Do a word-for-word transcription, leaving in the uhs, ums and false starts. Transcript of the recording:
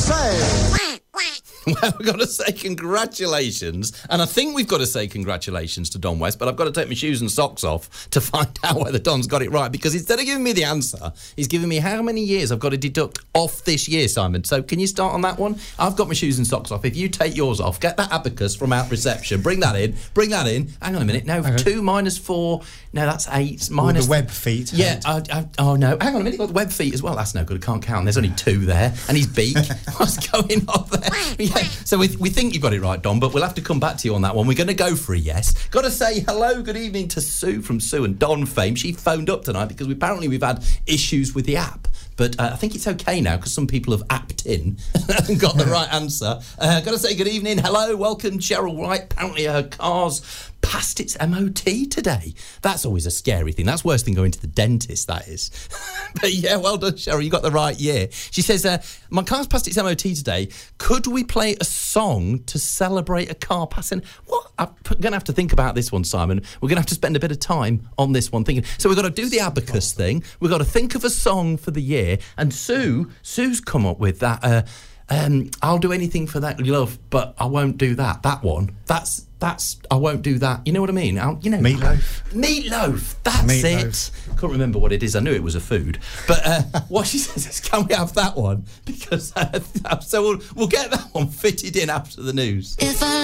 say? Well, we've got to say congratulations. And I think we've got to say congratulations to Don West, but I've got to take my shoes and socks off to find out whether Don's got it right, because instead of giving me the answer, he's giving me how many years I've got to deduct off this year, Simon. So can you start on that one? I've got my shoes and socks off. If you take yours off, get that abacus from out reception. Bring that in. Bring that in. Hang on a minute. No, okay. two minus four. No, that's eight. Minus... Or the web feet. Yeah. I, I, oh, no. Hang on a minute. You've got the web feet as well. That's no good. I can't count. There's only two there. And his beak. What's going on there? Yeah. So we, we think you've got it right, Don, but we'll have to come back to you on that one. We're going to go for a yes. Got to say hello, good evening to Sue from Sue and Don fame. She phoned up tonight because we, apparently we've had issues with the app. But uh, I think it's okay now because some people have apped in and got the right answer. Uh, got to say good evening, hello, welcome, Cheryl Wright. Apparently her car's passed its M O T today. That's always a scary thing. That's worse than going to the dentist, that is. But yeah, well done, Cheryl. You got the right year. She says, uh, my car's passed its M O T today. Could we play a song to celebrate a car passing? What? I'm going to have to think about this one, Simon. We're going to have to spend a bit of time on this one thinking. So we've got to do the abacus thing. We've got to think of a song for the year. And Sue, Sue's come up with that. Uh, um, I'll do anything for that love, but I won't do that. That one. That's that's. I won't do that. You know what I mean? I'll, you know, meatloaf. Meatloaf. That's Meatloaf. it. Can't remember what it is. I knew it was a food, but uh, what she says is, can we have that one? Because uh, so we'll we'll get that one fitted in after the news. If I